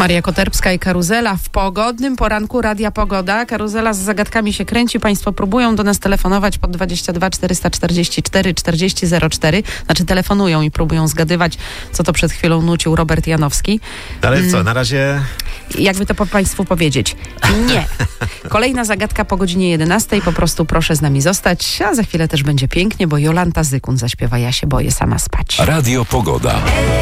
Maria Koterbska i Karuzela w pogodnym poranku Radia Pogoda. Karuzela z zagadkami się kręci. Państwo próbują do nas telefonować pod 22 444 40 04. Znaczy telefonują i próbują zgadywać, co to przed chwilą nucił Robert Janowski. Ale co, na razie... Jakby to po Państwu powiedzieć? Nie. Kolejna zagadka po godzinie 11. Po prostu proszę z nami zostać, a za chwilę też będzie pięknie, bo Jolanta Zykun zaśpiewa Ja się boję sama spać. Radio Pogoda.